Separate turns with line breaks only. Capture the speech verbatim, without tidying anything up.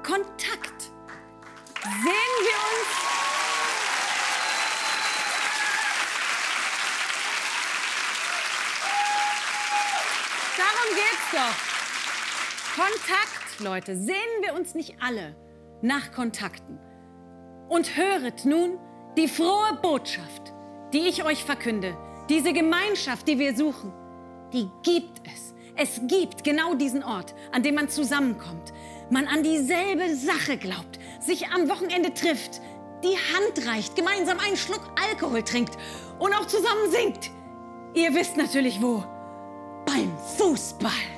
Kontakt. Sehen wir uns... Darum geht's doch. Kontakt, Leute. Sehnen wir uns nicht alle nach Kontakten? Und höret nun die frohe Botschaft, die ich euch verkünde. Diese Gemeinschaft, die wir suchen, die gibt es. Es gibt genau diesen Ort, an dem man zusammenkommt. Man an dieselbe Sache glaubt, sich am Wochenende trifft, die Hand reicht, gemeinsam einen Schluck Alkohol trinkt und auch zusammen singt. Ihr wisst natürlich wo. Beim Fußball.